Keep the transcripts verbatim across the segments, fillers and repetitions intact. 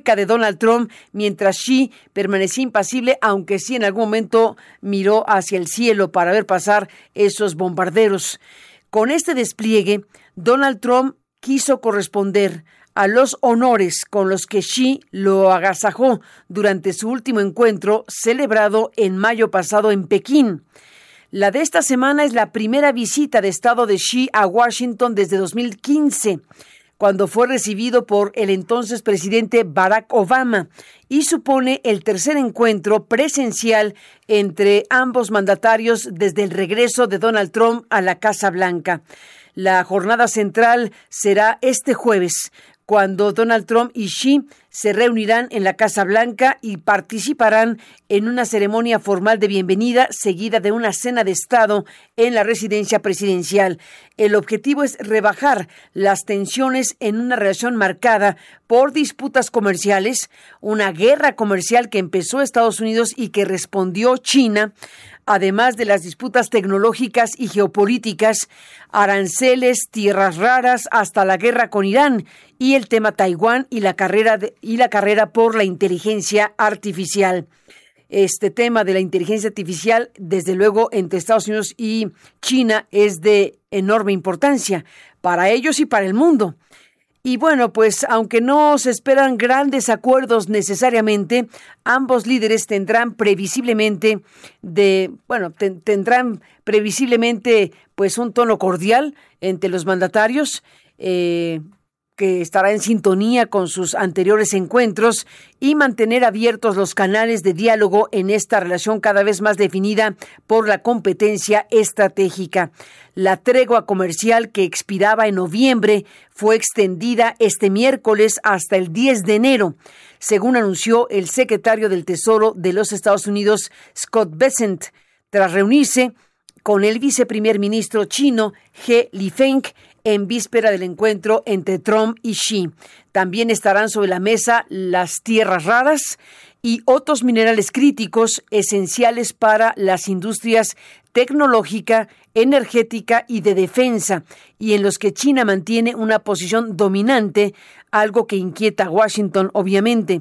cerca de Donald Trump, mientras Xi permanecía impasible, aunque sí en algún momento miró hacia el cielo para ver pasar esos bombarderos. Con este despliegue, Donald Trump quiso corresponder a los honores con los que Xi lo agasajó durante su último encuentro celebrado en mayo pasado en Pekín. La de esta semana es la primera visita de Estado de Xi a Washington desde dos mil quince, cuando fue recibido por el entonces presidente Barack Obama, y supone el tercer encuentro presencial entre ambos mandatarios desde el regreso de Donald Trump a la Casa Blanca. La jornada central será este jueves, cuando Donald Trump y Xi se reunirán en la Casa Blanca y participarán en una ceremonia formal de bienvenida seguida de una cena de Estado en la residencia presidencial. El objetivo es rebajar las tensiones en una relación marcada por disputas comerciales, una guerra comercial que empezó Estados Unidos y que respondió China, además de las disputas tecnológicas y geopolíticas, aranceles, tierras raras, hasta la guerra con Irán y el tema Taiwán y la carrera de, y la carrera por la inteligencia artificial. Este tema de la inteligencia artificial, desde luego, entre Estados Unidos y China es de enorme importancia para ellos y para el mundo. Y bueno, pues aunque no se esperan grandes acuerdos necesariamente, ambos líderes tendrán previsiblemente de, bueno, ten, tendrán previsiblemente pues un tono cordial entre los mandatarios, eh, que estará en sintonía con sus anteriores encuentros, y mantener abiertos los canales de diálogo en esta relación cada vez más definida por la competencia estratégica. La tregua comercial que expiraba en noviembre fue extendida este miércoles hasta el diez de enero, según anunció el secretario del Tesoro de los Estados Unidos, Scott Bessent, tras reunirse con el viceprimer ministro chino, He Lifeng, en víspera del encuentro entre Trump y Xi. También estarán sobre la mesa las tierras raras y otros minerales críticos esenciales para las industrias tecnológica, energética y de defensa, y en los que China mantiene una posición dominante, algo que inquieta a Washington, obviamente.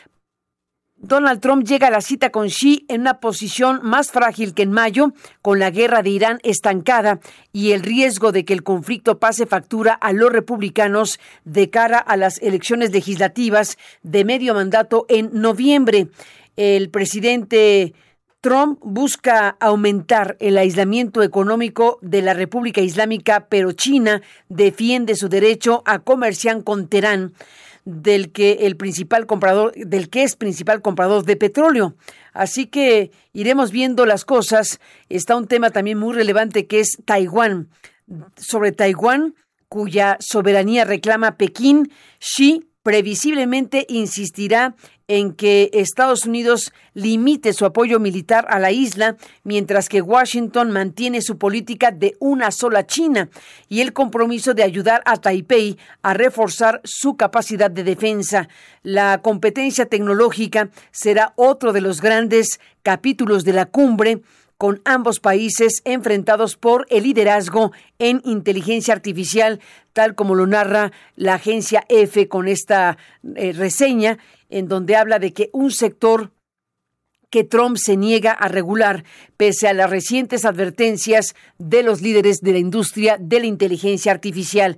Donald Trump llega a la cita con Xi en una posición más frágil que en mayo, con la guerra de Irán estancada y el riesgo de que el conflicto pase factura a los republicanos de cara a las elecciones legislativas de medio mandato en noviembre. El presidente Trump busca aumentar el aislamiento económico de la República Islámica, pero China defiende su derecho a comerciar con Teherán, del que el principal comprador, del que es principal comprador de petróleo. Así que iremos viendo las cosas. Está un tema también muy relevante que es Taiwán. Sobre Taiwán, cuya soberanía reclama Pekín, Xi previsiblemente insistirá en que Estados Unidos limite su apoyo militar a la isla, mientras que Washington mantiene su política de una sola China y el compromiso de ayudar a Taipei a reforzar su capacidad de defensa. La competencia tecnológica será otro de los grandes capítulos de la cumbre, con ambos países enfrentados por el liderazgo en inteligencia artificial, tal como lo narra la agencia E F E con esta eh, reseña, en donde habla de que un sector que Trump se niega a regular, pese a las recientes advertencias de los líderes de la industria de la inteligencia artificial.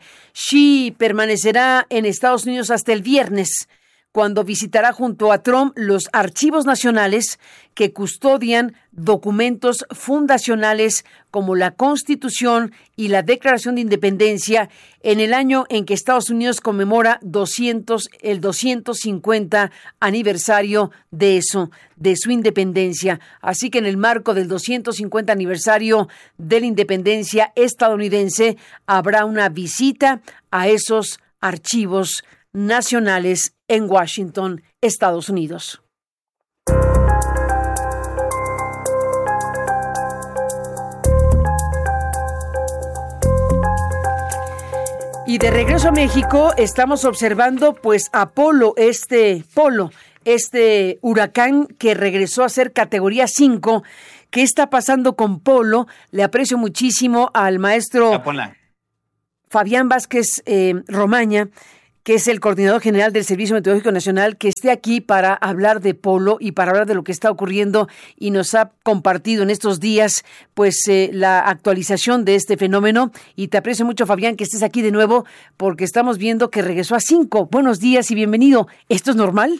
Xi permanecerá en Estados Unidos hasta el viernes, cuando visitará junto a Trump los archivos nacionales que custodian documentos fundacionales como la Constitución y la Declaración de Independencia, en el año en que Estados Unidos conmemora doscientos, el doscientos cincuenta aniversario de eso, de su independencia. Así que en el marco del doscientos cincuenta aniversario de la independencia estadounidense habrá una visita a esos archivos nacionales en Washington, Estados Unidos. Y de regreso a México, estamos observando pues a Polo, este Polo, este huracán que regresó a ser categoría cinco. ¿Qué está pasando con Polo? Le aprecio muchísimo al maestro Fabián Vázquez eh, Romaña, que es el coordinador general del Servicio Meteorológico Nacional, que esté aquí para hablar de Polo y para hablar de lo que está ocurriendo, y nos ha compartido en estos días pues eh, la actualización de este fenómeno. Y te aprecio mucho, Fabián, que estés aquí de nuevo, porque estamos viendo que regresó a cinco. Buenos días y bienvenido. ¿Esto es normal?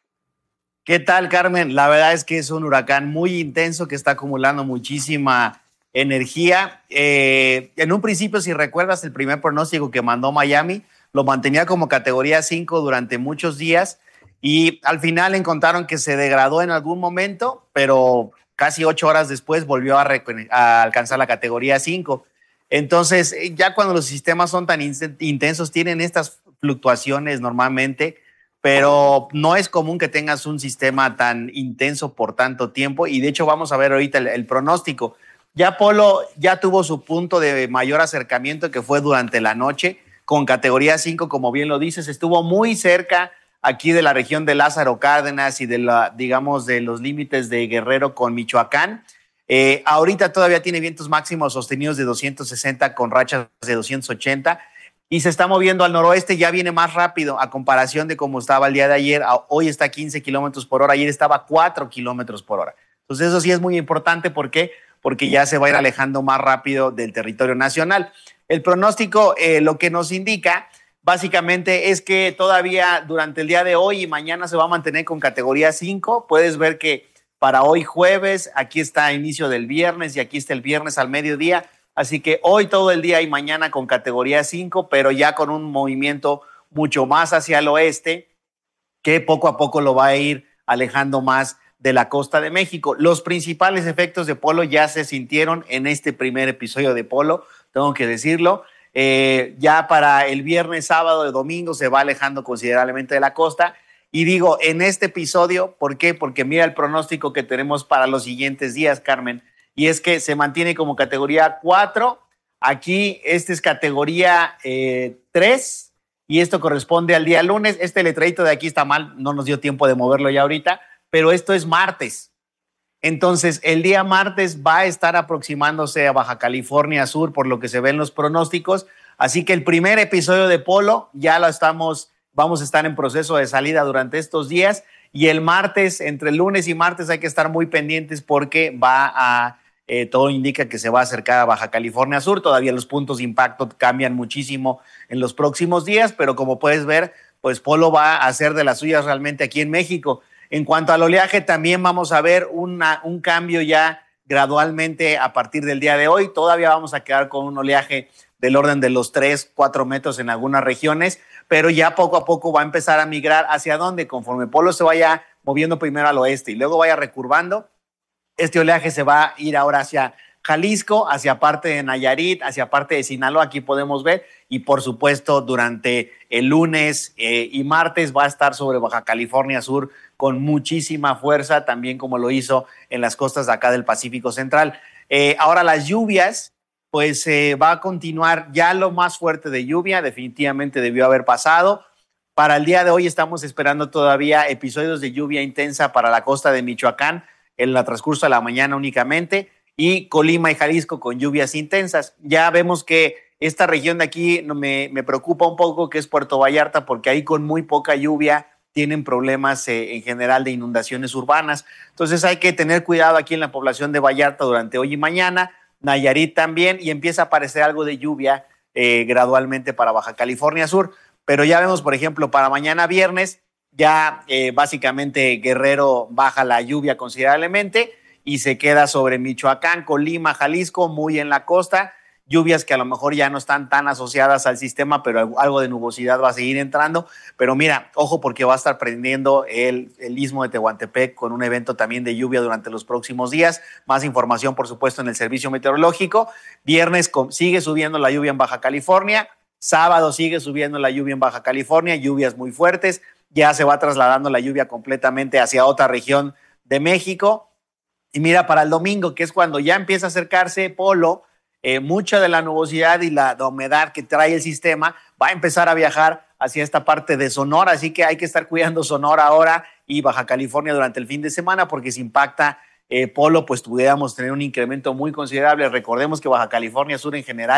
¿Qué tal, Carmen? La verdad es que es un huracán muy intenso que está acumulando muchísima energía. Eh, en un principio, si recuerdas, el primer pronóstico que mandó Miami lo mantenía como categoría cinco durante muchos días, y al final encontraron que se degradó en algún momento, pero casi ocho horas después volvió a, a alcanzar la categoría cinco. Entonces, ya cuando los sistemas son tan intensos, tienen estas fluctuaciones normalmente, pero no es común que tengas un sistema tan intenso por tanto tiempo, y de hecho vamos a ver ahorita el, el pronóstico. Ya Polo ya tuvo su punto de mayor acercamiento, que fue durante la noche, con categoría cinco, como bien lo dices, estuvo muy cerca aquí de la región de Lázaro Cárdenas y de la, digamos, de los límites de Guerrero con Michoacán. Eh, ahorita todavía tiene vientos máximos sostenidos de doscientos sesenta con rachas de doscientos ochenta, y se está moviendo al noroeste. Ya viene más rápido a comparación de cómo estaba el día de ayer. Hoy está a quince kilómetros por hora, ayer estaba a cuatro kilómetros por hora. Entonces eso sí es muy importante. ¿Por qué? Porque ya se va a ir alejando más rápido del territorio nacional. El pronóstico eh, lo que nos indica básicamente es que todavía durante el día de hoy y mañana se va a mantener con categoría cinco. Puedes ver que para hoy jueves, aquí está inicio del viernes y aquí está el viernes al mediodía. Así que hoy todo el día y mañana con categoría cinco, pero ya con un movimiento mucho más hacia el oeste, que poco a poco lo va a ir alejando más de la costa de México. Los principales efectos de Polo ya se sintieron en este primer episodio de Polo, tengo que decirlo. Eh, ya para el viernes, sábado y domingo se va alejando considerablemente de la costa. Y digo, en este episodio, ¿por qué? Porque mira el pronóstico que tenemos para los siguientes días, Carmen, y es que se mantiene como categoría cuatro. Aquí este es categoría eh, tres, y esto corresponde al día lunes. Este letradito de aquí está mal, no nos dio tiempo de moverlo ya ahorita, pero esto es martes. Entonces, el día martes va a estar aproximándose a Baja California Sur, por lo que se ven los pronósticos. Así que el primer episodio de Polo ya lo estamos, vamos a estar en proceso de salida durante estos días. Y el martes, entre el lunes y martes, hay que estar muy pendientes porque va a, eh, todo indica que se va a acercar a Baja California Sur. Todavía los puntos de impacto cambian muchísimo en los próximos días, pero como puedes ver, pues Polo va a hacer de las suyas realmente aquí en México. En cuanto al oleaje, también vamos a ver una, un cambio ya gradualmente a partir del día de hoy. Todavía vamos a quedar con un oleaje del orden de los tres, cuatro metros en algunas regiones, pero ya poco a poco va a empezar a migrar hacia dónde, conforme Polo se vaya moviendo primero al oeste y luego vaya recurvando. Este oleaje se va a ir ahora hacia Jalisco, hacia parte de Nayarit, hacia parte de Sinaloa, aquí podemos ver, y por supuesto durante el lunes eh, y martes va a estar sobre Baja California Sur con muchísima fuerza, también como lo hizo en las costas de acá del Pacífico Central. Eh, ahora las lluvias, pues eh, va a continuar ya lo más fuerte de lluvia, definitivamente debió haber pasado. Para el día de hoy estamos esperando todavía episodios de lluvia intensa para la costa de Michoacán en el transcurso de la mañana únicamente, y Colima y Jalisco con lluvias intensas. Ya vemos que esta región de aquí me, me preocupa un poco, que es Puerto Vallarta, porque ahí con muy poca lluvia tienen problemas eh, en general de inundaciones urbanas. Entonces hay que tener cuidado aquí en la población de Vallarta durante hoy y mañana, Nayarit también, y empieza a aparecer algo de lluvia eh, gradualmente para Baja California Sur. Pero ya vemos, por ejemplo, para mañana viernes, ya eh, básicamente Guerrero baja la lluvia considerablemente y se queda sobre Michoacán, Colima, Jalisco, muy en la costa. Lluvias que a lo mejor ya no están tan asociadas al sistema, pero algo de nubosidad va a seguir entrando. Pero mira, ojo, porque va a estar prendiendo el, el istmo de Tehuantepec con un evento también de lluvia durante los próximos días. Más información, por supuesto, en el servicio meteorológico. Viernes con, sigue subiendo la lluvia en Baja California. Sábado sigue subiendo la lluvia en Baja California, lluvias muy fuertes. Ya se va trasladando la lluvia completamente hacia otra región de México. Y mira, para el domingo, que es cuando ya empieza a acercarse Polo, Eh, mucha de la nubosidad y la, la humedad que trae el sistema va a empezar a viajar hacia esta parte de Sonora, así que hay que estar cuidando Sonora ahora y Baja California durante el fin de semana, porque si impacta eh, Polo, pues pudiéramos tener un incremento muy considerable. Recordemos que Baja California Sur en general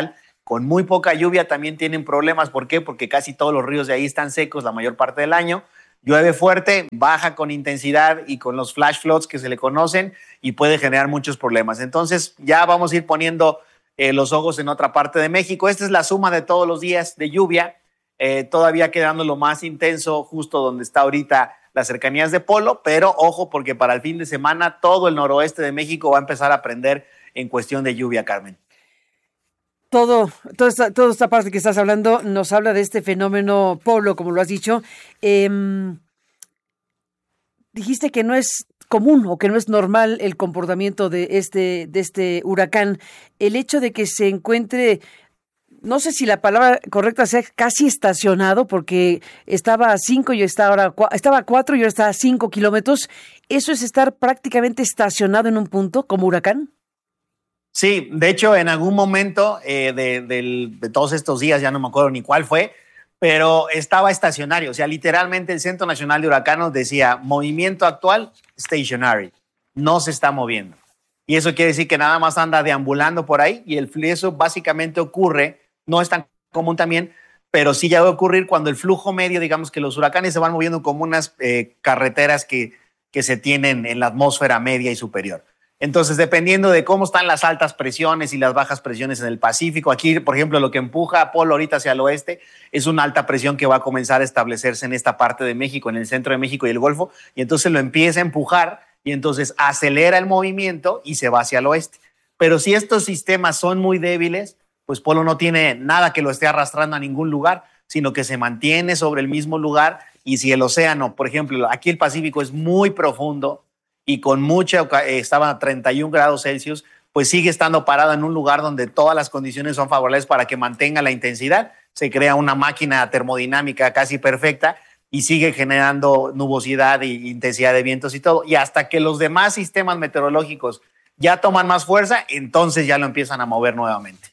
con muy poca lluvia también tienen problemas. ¿Por qué? Porque casi todos los ríos de ahí están secos la mayor parte del año. Llueve fuerte, baja con intensidad y con los flash floods que se le conocen y puede generar muchos problemas. Entonces ya vamos a ir poniendo eh, los ojos en otra parte de México. Esta es la suma de todos los días de lluvia, eh, todavía quedando lo más intenso justo donde está ahorita las cercanías de Polo, pero ojo porque para el fin de semana todo el noroeste de México va a empezar a prender en cuestión de lluvia, Carmen. Todo, toda esta, toda esta parte que estás hablando nos habla de este fenómeno Polo, como lo has dicho. Eh, dijiste que no es común o que no es normal el comportamiento de este, de este huracán. El hecho de que se encuentre, no sé si la palabra correcta sea casi estacionado, porque estaba a cinco y está ahora, estaba a cuatro y ahora está a cinco kilómetros. ¿Eso es estar prácticamente estacionado en un punto como huracán? Sí, de hecho, en algún momento eh, de, de, de todos estos días, ya no me acuerdo ni cuál fue, pero estaba estacionario. O sea, literalmente el Centro Nacional de Huracanes decía, movimiento actual, stationary, no se está moviendo. Y eso quiere decir que nada más anda deambulando por ahí y el, eso básicamente ocurre, no es tan común también, pero sí ya va a ocurrir cuando el flujo medio, digamos que los huracanes se van moviendo como unas eh, carreteras que, que se tienen en la atmósfera media y superior. Entonces, dependiendo de cómo están las altas presiones y las bajas presiones en el Pacífico, aquí, por ejemplo, lo que empuja a Polo ahorita hacia el oeste es una alta presión que va a comenzar a establecerse en esta parte de México, en el centro de México y el Golfo, y entonces lo empieza a empujar y entonces acelera el movimiento y se va hacia el oeste. Pero si estos sistemas son muy débiles, pues Polo no tiene nada que lo esté arrastrando a ningún lugar, sino que se mantiene sobre el mismo lugar. Y si el océano, por ejemplo, aquí el Pacífico es muy profundo, y con mucha, eh, estaba a treinta y un grados Celsius, pues sigue estando parado en un lugar donde todas las condiciones son favorables para que mantenga la intensidad. Se crea una máquina termodinámica casi perfecta y sigue generando nubosidad e intensidad de vientos y todo. Y hasta que los demás sistemas meteorológicos ya toman más fuerza, entonces ya lo empiezan a mover nuevamente.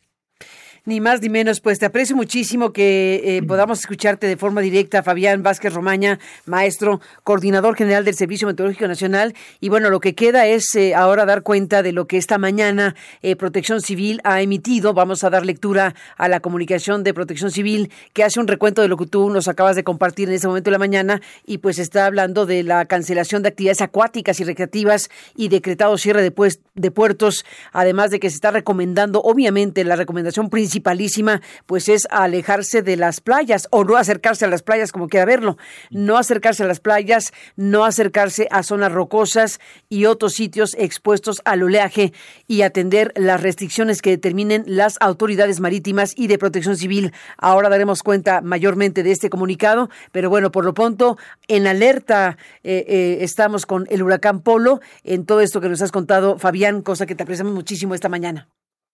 Ni más ni menos, pues te aprecio muchísimo que eh, podamos escucharte de forma directa, Fabián Vázquez Romaña, maestro, coordinador general del Servicio Meteorológico Nacional. Y bueno, lo que queda es eh, ahora dar cuenta de lo que esta mañana eh, Protección Civil ha emitido. Vamos a dar lectura a la comunicación de Protección Civil, que hace un recuento de lo que tú nos acabas de compartir en este momento de la mañana, y pues está hablando de la cancelación de actividades acuáticas y recreativas y decretado cierre de, pues, de puertos, además de que se está recomendando, obviamente, la recomendación principal principalísima, pues es alejarse de las playas o no acercarse a las playas como quiera verlo, no acercarse a las playas, no acercarse a zonas rocosas y otros sitios expuestos al oleaje y atender las restricciones que determinen las autoridades marítimas y de Protección Civil. Ahora daremos cuenta mayormente de este comunicado, pero bueno, por lo pronto en alerta eh, eh, estamos con el huracán Polo en todo esto que nos has contado, Fabián, cosa que te apreciamos muchísimo esta mañana.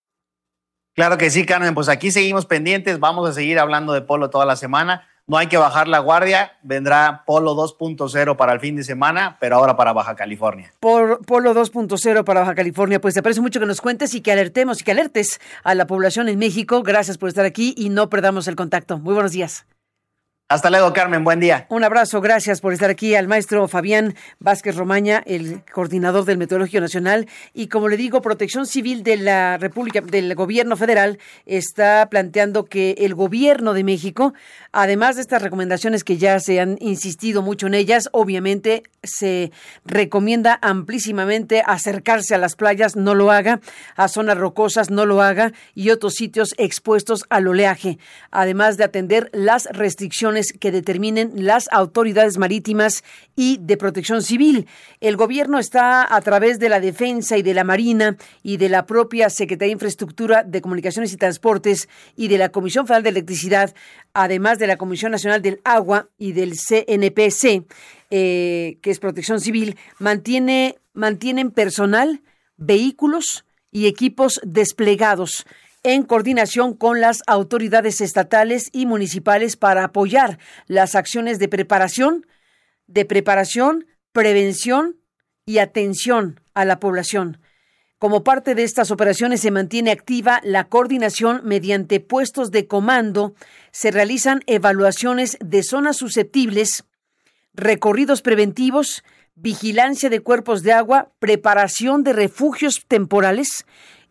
Claro que sí, Carmen, pues aquí seguimos pendientes, vamos a seguir hablando de Polo toda la semana, no hay que bajar la guardia, vendrá Polo dos punto cero para el fin de semana, pero ahora para Baja California. Por Polo dos punto cero para Baja California, pues te aprecio mucho que nos cuentes y que alertemos y que alertes a la población en México. Gracias por estar aquí y no perdamos el contacto. Muy buenos días. Hasta luego, Carmen. Buen día. Un abrazo. Gracias por estar aquí al maestro Fabián Vázquez Romaña, el coordinador del Meteorológico Nacional. Y como le digo, Protección Civil de la República, del Gobierno Federal, está planteando que el Gobierno de México, además de estas recomendaciones que ya se han insistido mucho en ellas, obviamente se recomienda amplísimamente acercarse a las playas, no lo haga, a zonas rocosas, no lo haga, y otros sitios expuestos al oleaje, además de atender las restricciones que determinen las autoridades marítimas y de Protección Civil. El gobierno está a través de la Defensa y de la Marina y de la propia Secretaría de Infraestructura de Comunicaciones y Transportes y de la Comisión Federal de Electricidad, además de la Comisión Nacional del Agua y del C N P C, eh, que es Protección Civil, mantiene, mantienen personal, vehículos y equipos desplegados en coordinación con las autoridades estatales y municipales para apoyar las acciones de preparación, de preparación, prevención y atención a la población. Como parte de estas operaciones se mantiene activa la coordinación mediante puestos de comando, se realizan evaluaciones de zonas susceptibles, recorridos preventivos, vigilancia de cuerpos de agua, preparación de refugios temporales,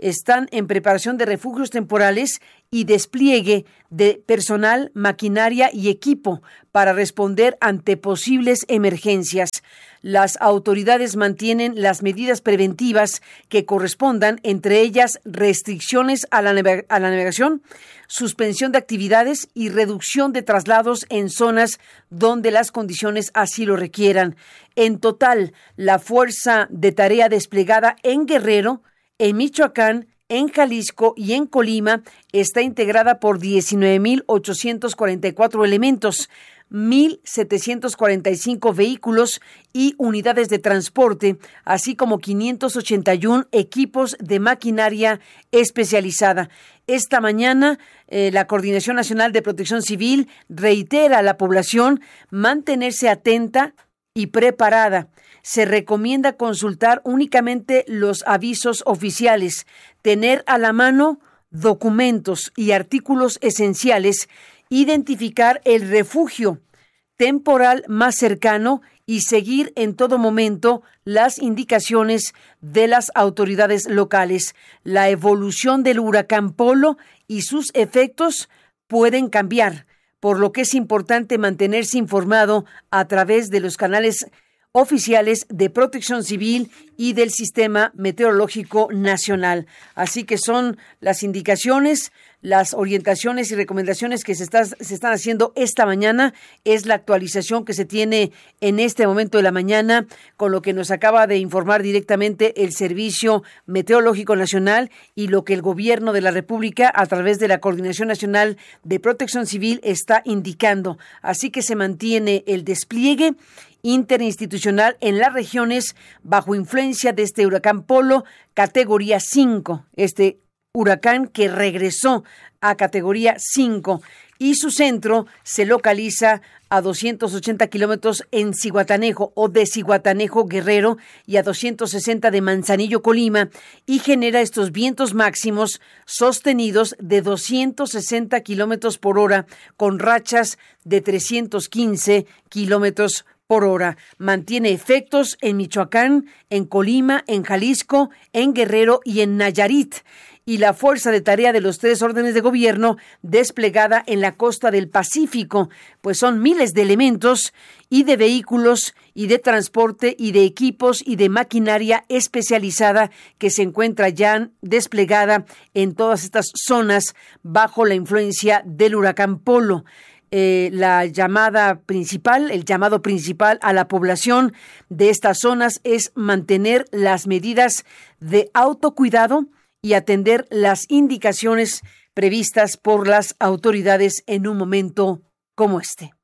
están en preparación de refugios temporales y despliegue de personal, maquinaria y equipo para responder ante posibles emergencias. Las autoridades mantienen las medidas preventivas que correspondan, entre ellas restricciones a la, naveg- a la navegación, suspensión de actividades y reducción de traslados en zonas donde las condiciones así lo requieran. En total, la fuerza de tarea desplegada en Guerrero, en Michoacán, en Jalisco y en Colima está integrada por diecinueve mil ochocientos cuarenta y cuatro elementos, mil setecientos cuarenta y cinco vehículos y unidades de transporte, así como quinientos ochenta y uno equipos de maquinaria especializada. Esta mañana, eh, la Coordinación Nacional de Protección Civil reitera a la población mantenerse atenta y preparada. Se recomienda consultar únicamente los avisos oficiales, tener a la mano documentos y artículos esenciales, identificar el refugio temporal más cercano y seguir en todo momento las indicaciones de las autoridades locales. La evolución del huracán Polo y sus efectos pueden cambiar, por lo que es importante mantenerse informado a través de los canales oficiales de Protección Civil y del Sistema Meteorológico Nacional. Así que son las indicaciones, las orientaciones y recomendaciones que se, está, se están haciendo esta mañana. Es la actualización que se tiene en este momento de la mañana, con lo que nos acaba de informar directamente el Servicio Meteorológico Nacional y lo que el Gobierno de la República, a través de la Coordinación Nacional de Protección Civil, está indicando. Así que se mantiene el despliegue interinstitucional en las regiones bajo influencia de este huracán Polo, categoría cinco, este huracán que regresó a categoría cinco, y su centro se localiza a doscientos ochenta kilómetros en Zihuatanejo o de Zihuatanejo, Guerrero, y a doscientos sesenta de Manzanillo, Colima, y genera estos vientos máximos sostenidos de doscientos sesenta kilómetros por hora con rachas de trescientos quince kilómetros por hora. Mantiene efectos en Michoacán, en Colima, en Jalisco, en Guerrero y en Nayarit. Y la fuerza de tarea de los tres órdenes de gobierno desplegada en la costa del Pacífico, pues son miles de elementos y de vehículos y de transporte y de equipos y de maquinaria especializada que se encuentra ya desplegada en todas estas zonas bajo la influencia del huracán Polo. Eh, la llamada principal, el llamado principal a la población de estas zonas es mantener las medidas de autocuidado y atender las indicaciones previstas por las autoridades en un momento como este.